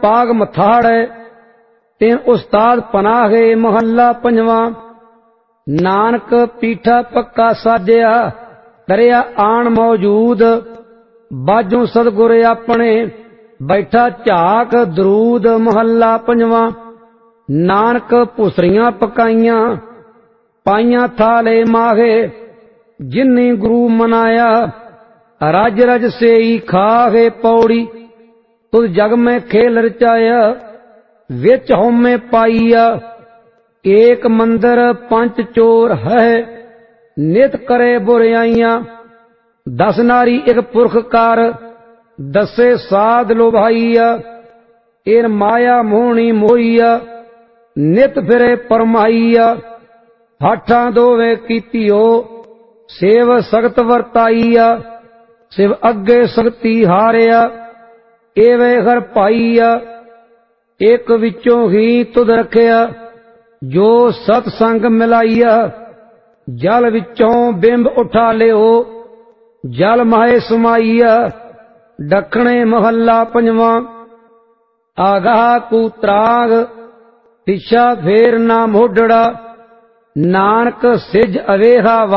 पाग मथाड़े तेन उस्ताद पनाहे। महला पंजवा। नानक पीठा पक्का साजया दरिया आन मौजूद। बाजों सतगुर अपने बैठा झाक दरूद। महला पंजवा। नानक भुसरियां पकाइयां पाइयां थाले माहे। जिन्नी गुरु मनाया रज रज से ही खाहे। पौड़ी तुझ जग में खेल रचाया विच होमे पाइया। एक मंदिर पंच चोर है नित करे बुराइयां। 10 नारी एक पुरख कार दसे साध लोभाइया। इन माया मोहनी मोहिया नित फिरे परमाइया। हाठा दोवे कीतियो सेव सख्त वरताइया। शिव अगे सख्ती हारिया एवे हर पाइया। एक विचों ही तुध रखिया जो सतसंग मिलाइया। जल विचों बिंब उठा लियो जल माहे समाइया। दखणे महला पंजवा। आगाह कुत्राग दिशा फेर ना मोडड़ा। नानक सिज अवेहा